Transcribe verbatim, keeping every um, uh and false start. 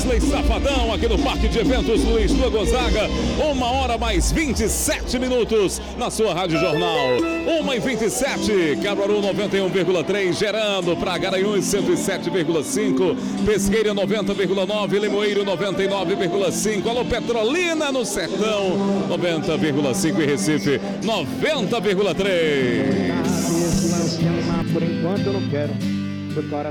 Wesley Safadão, aqui no Parque de Eventos Luiz Tua Gonzaga. Uma hora mais vinte e sete minutos na sua Rádio Jornal. Uma e vinte e sete, Caruaru noventa e um vírgula três, gerando para Garanhuns cento e sete vírgula cinco, Pesqueira noventa vírgula nove, Limoeiro noventa e nove vírgula cinco, alô Petrolina no Sertão noventa vírgula cinco e Recife noventa vírgula três. Por enquanto eu não quero. Meu coração